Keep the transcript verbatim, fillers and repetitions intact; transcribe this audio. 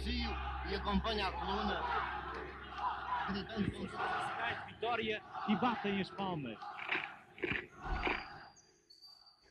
macio e acompanha a coluna, gritando com Os sinais de vitória e batem as palmas.